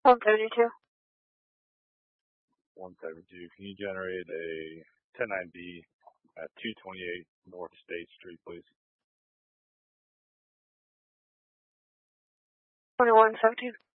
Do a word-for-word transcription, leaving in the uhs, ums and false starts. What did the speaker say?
one seventy-two. one seventy-two. Can you generate a ten nine B at two twenty-eight North State Street, please? twenty-one seventeen.